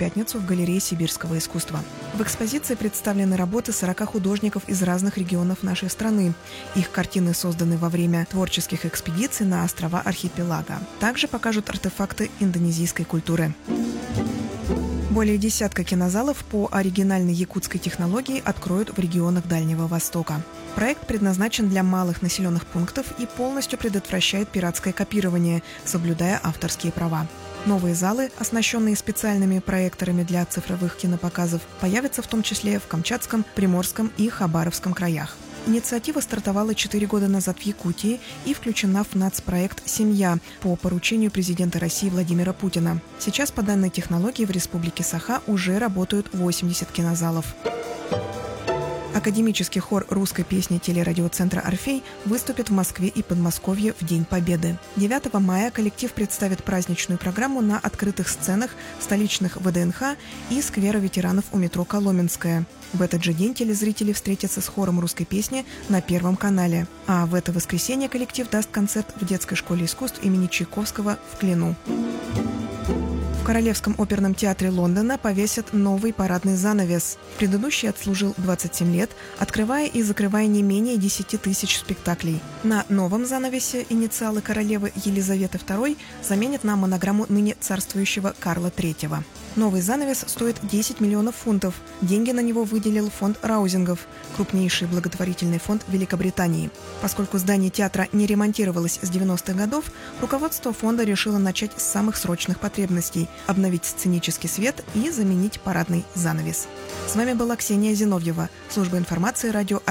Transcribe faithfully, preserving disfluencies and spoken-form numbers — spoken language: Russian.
пятницу в галерее сибирского искусства. В экспозиции представлены работы сорока художников из разных регионов нашей страны. Их картины созданы во время творческих экспедиций на острова архипелага. Также покажут артефакты индонезийской культуры. Более десятка кинозалов по оригинальной якутской технологии откроют в регионах Дальнего Востока. Проект предназначен для малых населенных пунктов и полностью предотвращает пиратское копирование, соблюдая авторские права. Новые залы, оснащенные специальными проекторами для цифровых кинопоказов, появятся в том числе в Камчатском, Приморском и Хабаровском краях. Инициатива стартовала четыре года назад в Якутии и включена в нацпроект «Семья» по поручению президента России Владимира Путина. Сейчас по данной технологии в Республике Саха уже работают восемьдесят кинозалов. Академический хор русской песни телерадиоцентра «Орфей» выступит в Москве и Подмосковье в День Победы. девятого мая коллектив представит праздничную программу на открытых сценах столичных вэ дэ эн ха и сквера ветеранов у метро Коломенское. В этот же день телезрители встретятся с хором русской песни на Первом канале. А в это воскресенье коллектив даст концерт в детской школе искусств имени Чайковского в Клину. В Королевском оперном театре Лондона повесят новый парадный занавес. Предыдущий отслужил двадцать семь лет, открывая и закрывая не менее десяти тысяч спектаклей. На новом занавесе инициалы королевы Елизаветы второй заменят на монограмму ныне царствующего Карла третьего. Новый занавес стоит десять миллионов фунтов. Деньги на него выделил фонд Раузингов, крупнейший благотворительный фонд Великобритании. Поскольку здание театра не ремонтировалось с девяностых годов, руководство фонда решило начать с самых срочных потребностей – обновить сценический свет и заменить парадный занавес. С вами была Ксения Зиновьева, служба информации радио